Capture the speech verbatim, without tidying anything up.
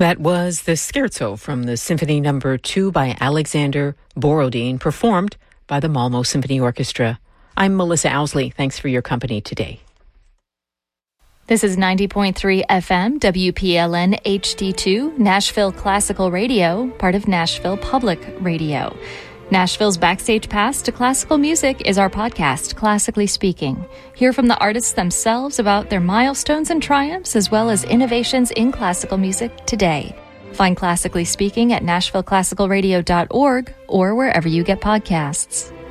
That was the Scherzo from the Symphony Number two by Alexander Borodin, performed by the Malmo Symphony Orchestra. I'm Melissa Owsley. Thanks for your company today. This is ninety point three F M, W P L N H D two, Nashville Classical Radio, part of Nashville Public Radio. Nashville's Backstage Pass to Classical Music is our podcast, Classically Speaking. Hear from the artists themselves about their milestones and triumphs, as well as innovations in classical music today. Find Classically Speaking at nashville classical radio dot org or wherever you get podcasts.